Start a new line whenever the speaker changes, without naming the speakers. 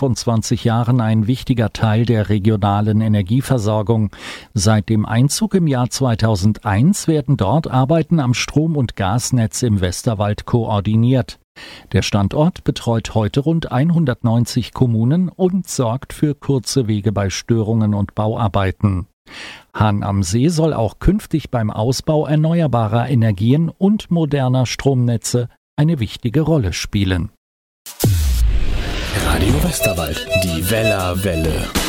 25 Jahren ein wichtiger Teil der regionalen Energieversorgung. Seit dem Einzug im Jahr 2001 werden dort Arbeiten am Strom- und Gasnetz im Westerwald koordiniert. Der Standort betreut heute rund 190 Kommunen und sorgt für kurze Wege bei Störungen und Bauarbeiten. Hahn am See soll auch künftig beim Ausbau erneuerbarer Energien und moderner Stromnetze eine wichtige Rolle spielen.
Radio Westerwald, die Weller Welle.